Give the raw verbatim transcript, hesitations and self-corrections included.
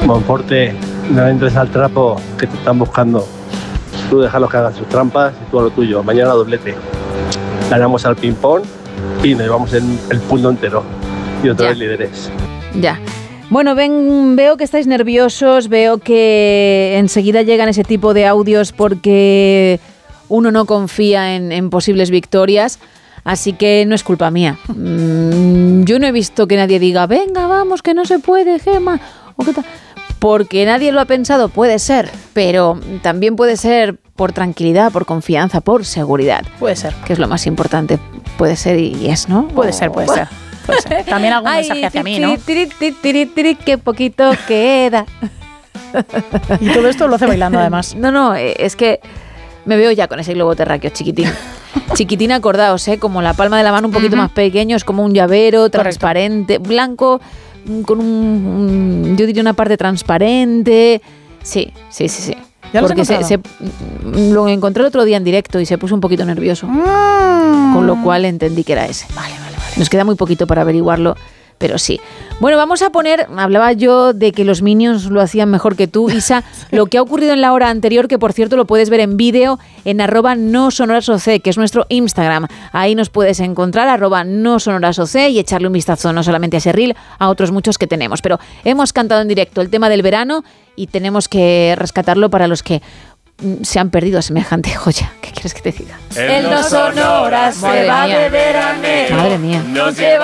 Monforte, no entres al trapo que te están buscando. Tú déjalos que hagan sus trampas y tú a lo tuyo. Mañana doblete. Ganamos al ping-pong y nos llevamos el, el punto entero. Y otra Ya. vez líderes. Ya. Bueno, ven, veo que estáis nerviosos, veo que enseguida llegan ese tipo de audios porque uno no confía en, en posibles victorias, así que no es culpa mía. Mm, yo no he visto que nadie diga, venga, vamos, que no se puede, Gemma, o qué tal. Porque nadie lo ha pensado, puede ser, pero también puede ser por tranquilidad, por confianza, por seguridad. Puede ser. Que es lo más importante. Puede ser y es, ¿no? Puede ser, puede ser. Puede ser. También algún Ay, mensaje hacia tiri, mí, ¿no? tiri, tiri, tiri, tiri, qué poquito queda. Y todo esto lo hace bailando, además. No, no, eh, es que me veo ya con ese globo terráqueo chiquitín. Chiquitín, acordaos, ¿eh? Como la palma de la mano un poquito Uh-huh. más pequeño, es como un llavero Correcto. transparente, blanco, mm, con un, un- yo diría una parte transparente. Sí, sí, sí, sí. ¿Ya lo has Porque se, se, encontrado? lo encontré el otro día en directo y se puso un poquito nervioso. Mm. Con lo cual entendí que era ese. Vale, vale, vale. Nos queda muy poquito para averiguarlo, pero sí. Bueno, vamos a poner, hablaba yo de que los Minions lo hacían mejor que tú, Isa, lo que ha ocurrido en la hora anterior, que por cierto lo puedes ver en vídeo en arroba no sonorasoc, que es nuestro Instagram. Ahí nos puedes encontrar, arroba no sonorasoc, y echarle un vistazo no solamente a ese reel, a otros muchos que tenemos. Pero hemos cantado en directo el tema del verano y tenemos que rescatarlo para los que mm, se han perdido semejante joya. ¿Qué quieres que te diga? En No Sonoras se va de veraneo. Madre mía. Nos lleva